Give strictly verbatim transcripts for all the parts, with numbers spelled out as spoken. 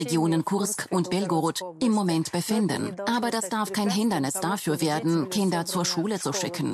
Regionen Kursk und Belgorod im Moment befinden. Aber das darf kein Hindernis dafür werden, Kinder zur Schule zu schicken.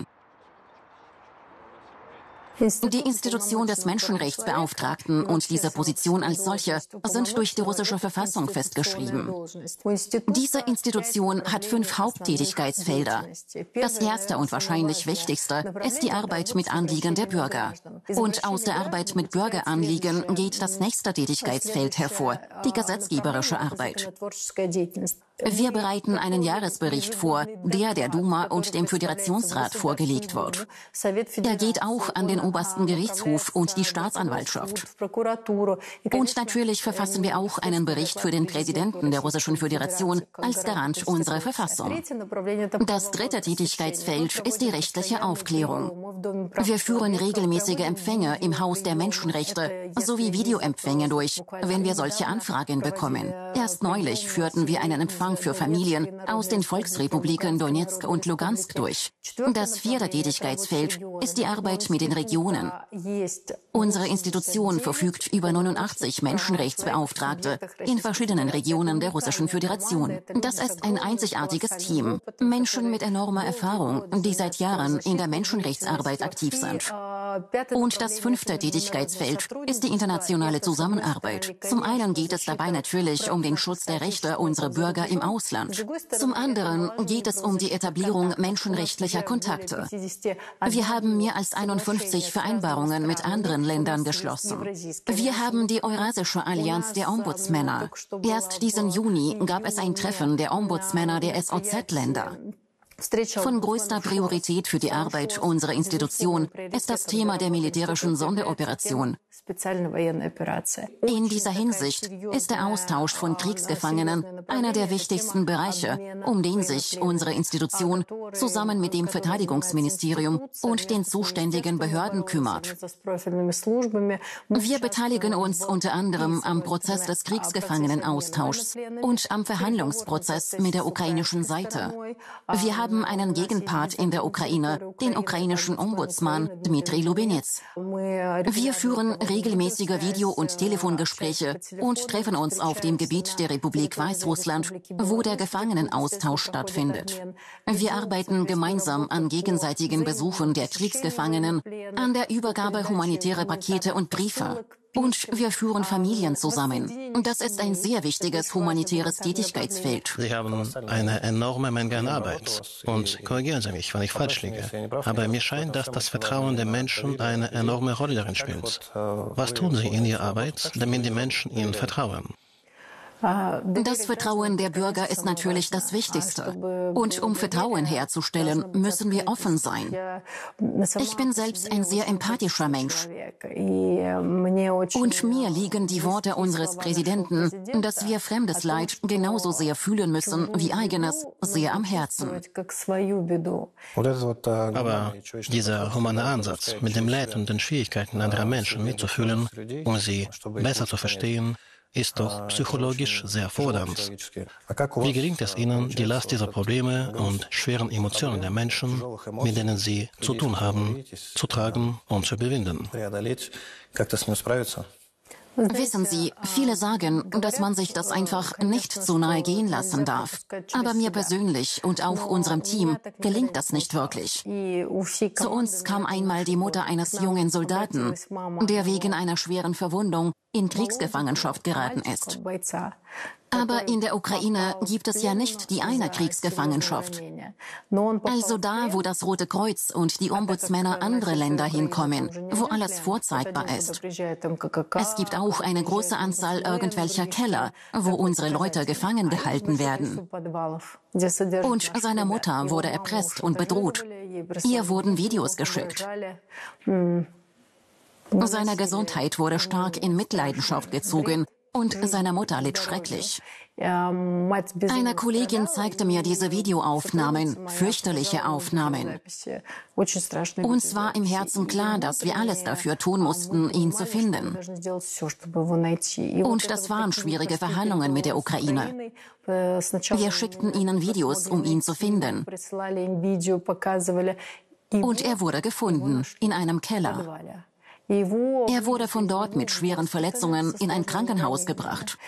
Die Institution des Menschenrechtsbeauftragten und diese Position als solche sind durch die russische Verfassung festgeschrieben. Diese Institution hat fünf Haupttätigkeitsfelder. Das erste und wahrscheinlich wichtigste ist die Arbeit mit Anliegen der Bürger. Und aus der Arbeit mit Bürgeranliegen geht das nächste Tätigkeitsfeld hervor, die gesetzgeberische Arbeit. Wir bereiten einen Jahresbericht vor, der der Duma und dem Föderationsrat vorgelegt wird. Er geht auch an den obersten Gerichtshof und die Staatsanwaltschaft. Und natürlich verfassen wir auch einen Bericht für den Präsidenten der Russischen Föderation als Garant unserer Verfassung. Das dritte Tätigkeitsfeld ist die rechtliche Aufklärung. Wir führen regelmäßige Empfänge im Haus der Menschenrechte sowie Videoempfänge durch, wenn wir solche Anfragen bekommen. Erst neulich führten wir einen Empfang für Familien aus den Volksrepubliken Donetsk und Lugansk durch. Das vierte Tätigkeitsfeld ist die Arbeit mit den Regionen. Unsere Institution verfügt über neunundachtzig Menschenrechtsbeauftragte in verschiedenen Regionen der Russischen Föderation. Das ist ein einzigartiges Team. Menschen mit enormer Erfahrung, die seit Jahren in der Menschenrechtsarbeit aktiv sind. Und das fünfte Tätigkeitsfeld ist die internationale Zusammenarbeit. Zum einen geht es dabei natürlich um den Schutz der Rechte unserer Bürger im Ausland. Zum anderen geht es um die Etablierung menschenrechtlicher Kontakte. Wir haben mehr als einundfünfzig Vereinbarungen mit anderen Ländern geschlossen. Wir haben die Eurasische Allianz der Ombudsmänner. Erst diesen Juni gab es ein Treffen der Ombudsmänner der S O Z-Länder. Von größter Priorität für die Arbeit unserer Institution ist das Thema der militärischen Sonderoperation. In dieser Hinsicht ist der Austausch von Kriegsgefangenen einer der wichtigsten Bereiche, um den sich unsere Institution zusammen mit dem Verteidigungsministerium und den zuständigen Behörden kümmert. Wir beteiligen uns unter anderem am Prozess des Kriegsgefangenenaustauschs und am Verhandlungsprozess mit der ukrainischen Seite. Wir haben einen Gegenpart in der Ukraine, den ukrainischen Ombudsmann Dmitri Lubinets. Wir führen regelmäßige Video- und Telefongespräche und treffen uns auf dem Gebiet der Republik Weißrussland, wo der Gefangenenaustausch stattfindet. Wir arbeiten gemeinsam an gegenseitigen Besuchen der Kriegsgefangenen, an der Übergabe humanitärer Pakete und Briefe. Und wir führen Familien zusammen. Das ist ein sehr wichtiges humanitäres Tätigkeitsfeld. Sie haben eine enorme Menge an Arbeit. Und korrigieren Sie mich, wenn ich falsch liege. Aber mir scheint, dass das Vertrauen der Menschen eine enorme Rolle darin spielt. Was tun Sie in Ihrer Arbeit, damit die Menschen Ihnen vertrauen? Das Vertrauen der Bürger ist natürlich das Wichtigste. Und um Vertrauen herzustellen, müssen wir offen sein. Ich bin selbst ein sehr empathischer Mensch. Und mir liegen die Worte unseres Präsidenten, dass wir fremdes Leid genauso sehr fühlen müssen wie eigenes, sehr am Herzen. Aber dieser humane Ansatz, mit dem Leid und den Schwierigkeiten anderer Menschen mitzufühlen, um sie besser zu verstehen, ist doch psychologisch sehr fordernd. Wie gelingt es Ihnen, die Last dieser Probleme und schweren Emotionen der Menschen, mit denen Sie zu tun haben, zu tragen und zu überwinden? Wissen Sie, viele sagen, dass man sich das einfach nicht so nahe gehen lassen darf. Aber mir persönlich und auch unserem Team gelingt das nicht wirklich. Zu uns kam einmal die Mutter eines jungen Soldaten, der wegen einer schweren Verwundung in Kriegsgefangenschaft geraten ist. Aber in der Ukraine gibt es ja nicht die eine Kriegsgefangenschaft. Also da, wo das Rote Kreuz und die Ombudsmänner andere Länder hinkommen, wo alles vorzeigbar ist. Es gibt auch eine große Anzahl irgendwelcher Keller, wo unsere Leute gefangen gehalten werden. Und seine Mutter wurde erpresst und bedroht. Ihr wurden Videos geschickt. Seine Gesundheit wurde stark in Mitleidenschaft gezogen. Und seine Mutter litt schrecklich. Eine Kollegin zeigte mir diese Videoaufnahmen, fürchterliche Aufnahmen. Uns war im Herzen klar, dass wir alles dafür tun mussten, ihn zu finden. Und das waren schwierige Verhandlungen mit der Ukraine. Wir schickten ihnen Videos, um ihn zu finden. Und er wurde gefunden, in einem Keller. Er wurde von dort mit schweren Verletzungen in ein Krankenhaus gebracht.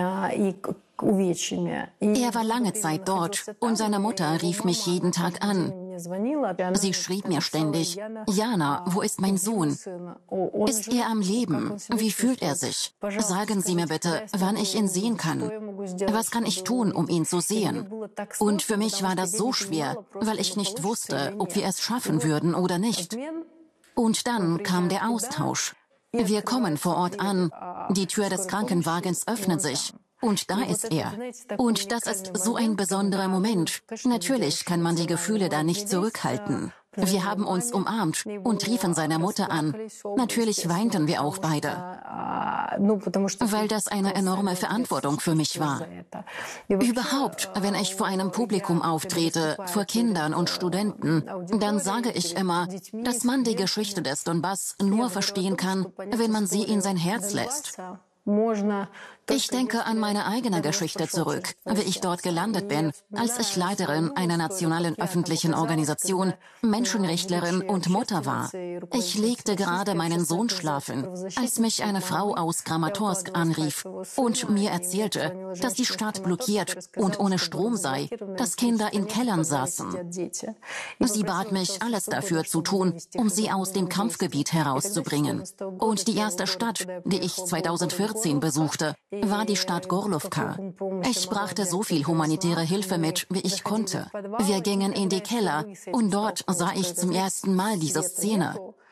Er war lange Zeit dort und seine Mutter rief mich jeden Tag an. Sie schrieb mir ständig: Jana, wo ist mein Sohn? Ist er am Leben? Wie fühlt er sich? Sagen Sie mir bitte, wann ich ihn sehen kann. Was kann ich tun, um ihn zu sehen? Und für mich war das so schwer, weil ich nicht wusste, ob wir es schaffen würden oder nicht. Und dann kam der Austausch. Wir kommen vor Ort an, die Tür des Krankenwagens öffnet sich. Und da ist er. Und das ist so ein besonderer Moment. Natürlich kann man die Gefühle da nicht zurückhalten. Wir haben uns umarmt und riefen seine Mutter an. Natürlich weinten wir auch beide, weil das eine enorme Verantwortung für mich war. Überhaupt, wenn ich vor einem Publikum auftrete, vor Kindern und Studenten, dann sage ich immer, dass man die Geschichte des Donbass nur verstehen kann, wenn man sie in sein Herz lässt. Ich denke an meine eigene Geschichte zurück, wie ich dort gelandet bin, als ich Leiterin einer nationalen öffentlichen Organisation, Menschenrechtlerin und Mutter war. Ich legte gerade meinen Sohn schlafen, als mich eine Frau aus Kramatorsk anrief und mir erzählte, dass die Stadt blockiert und ohne Strom sei, dass Kinder in Kellern saßen. Sie bat mich, alles dafür zu tun, um sie aus dem Kampfgebiet herauszubringen. Und die erste Stadt, die ich zweitausendvierzehn besuchte, war die Stadt Gorlowka. Ich brachte so viel humanitäre Hilfe mit, wie ich konnte. Wir gingen in die Keller und dort sah ich zum ersten Mal diese Szene.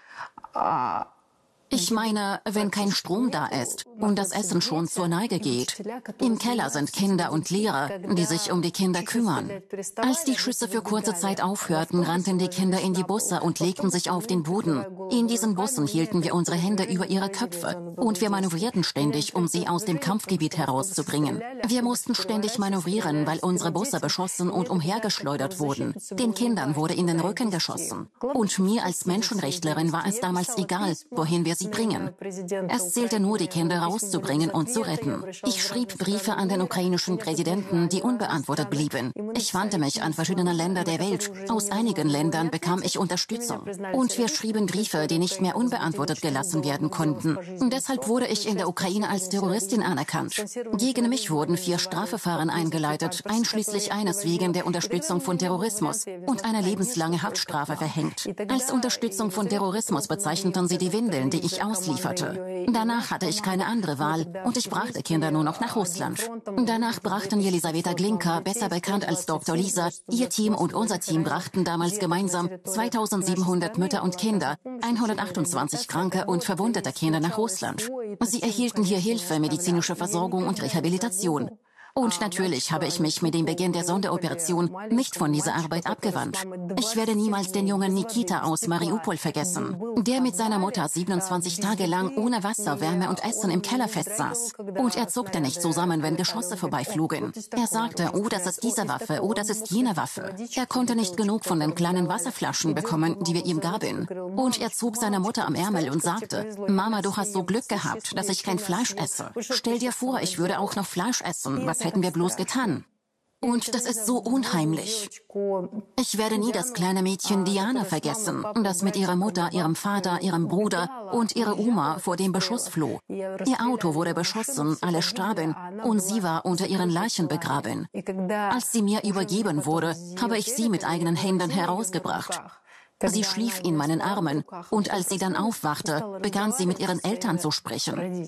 Ich meine, wenn kein Strom da ist und das Essen schon zur Neige geht. Im Keller sind Kinder und Lehrer, die sich um die Kinder kümmern. Als die Schüsse für kurze Zeit aufhörten, rannten die Kinder in die Busse und legten sich auf den Boden. In diesen Bussen hielten wir unsere Hände über ihre Köpfe und wir manövrierten ständig, um sie aus dem Kampfgebiet herauszubringen. Wir mussten ständig manövrieren, weil unsere Busse beschossen und umhergeschleudert wurden. Den Kindern wurde in den Rücken geschossen. Und mir als Menschenrechtlerin war es damals egal, wohin wir sie bringen. Es zählte nur, die Kinder rauszubringen und zu retten. Ich schrieb Briefe an den ukrainischen Präsidenten, die unbeantwortet blieben. Ich wandte mich an verschiedene Länder der Welt. Aus einigen Ländern bekam ich Unterstützung. Und wir schrieben Briefe, die nicht mehr unbeantwortet gelassen werden konnten. Und deshalb wurde ich in der Ukraine als Terroristin anerkannt. Gegen mich wurden vier Strafverfahren eingeleitet, einschließlich eines wegen der Unterstützung von Terrorismus und eine lebenslange Haftstrafe verhängt. Als Unterstützung von Terrorismus bezeichneten sie die Windeln, die ich auslieferte. Danach hatte ich keine andere Wahl und ich brachte Kinder nur noch nach Russland. Danach brachten Jelisaweta Glinka, besser bekannt als Doktor Lisa, ihr Team und unser Team brachten damals gemeinsam zweitausendsiebenhundert Mütter und Kinder, hundertachtundzwanzig kranke und verwundete Kinder nach Russland. Sie erhielten hier Hilfe, medizinische Versorgung und Rehabilitation. Und natürlich habe ich mich mit dem Beginn der Sonderoperation nicht von dieser Arbeit abgewandt. Ich werde niemals den jungen Nikita aus Mariupol vergessen, der mit seiner Mutter siebenundzwanzig Tage lang ohne Wasser, Wärme und Essen im Keller festsaß. Und er zuckte nicht zusammen, wenn Geschosse vorbeiflogen. Er sagte, oh, das ist diese Waffe, oh, das ist jene Waffe. Er konnte nicht genug von den kleinen Wasserflaschen bekommen, die wir ihm gaben. Und er zog seine Mutter am Ärmel und sagte, Mama, du hast so Glück gehabt, dass ich kein Fleisch esse. Stell dir vor, ich würde auch noch Fleisch essen. Was hätten wir bloß getan? Und das ist so unheimlich. Ich werde nie das kleine Mädchen Diana vergessen, das mit ihrer Mutter, ihrem Vater, ihrem Bruder und ihrer Oma vor dem Beschuss floh. Ihr Auto wurde beschossen, alle starben und sie war unter ihren Leichen begraben. Als sie mir übergeben wurde, habe ich sie mit eigenen Händen herausgebracht. Sie schlief in meinen Armen und als sie dann aufwachte, begann sie mit ihren Eltern zu sprechen.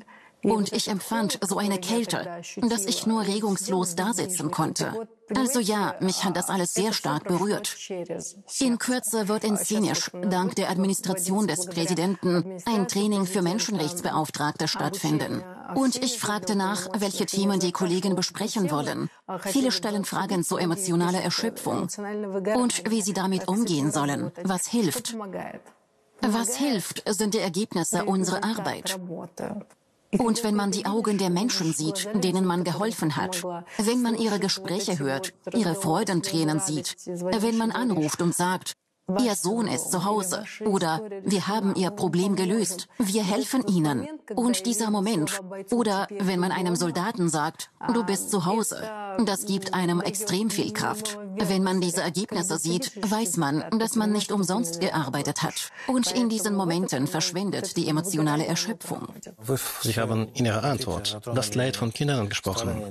Und ich empfand so eine Kälte, dass ich nur regungslos dasitzen konnte. Also ja, mich hat das alles sehr stark berührt. In Kürze wird in Sinisch, dank der Administration des Präsidenten, ein Training für Menschenrechtsbeauftragte stattfinden. Und ich fragte nach, welche Themen die Kollegen besprechen wollen. Viele stellen Fragen zu emotionaler Erschöpfung und wie sie damit umgehen sollen. Was hilft? Was hilft, sind die Ergebnisse unserer Arbeit. Und wenn man die Augen der Menschen sieht, denen man geholfen hat, wenn man ihre Gespräche hört, ihre Freudentränen sieht, wenn man anruft und sagt, Ihr Sohn ist zu Hause oder wir haben Ihr Problem gelöst, wir helfen Ihnen. Und dieser Moment, oder wenn man einem Soldaten sagt, du bist zu Hause, das gibt einem extrem viel Kraft. Wenn man diese Ergebnisse sieht, weiß man, dass man nicht umsonst gearbeitet hat. Und in diesen Momenten verschwindet die emotionale Erschöpfung. Sie haben in Ihrer Antwort das Leid von Kindern angesprochen.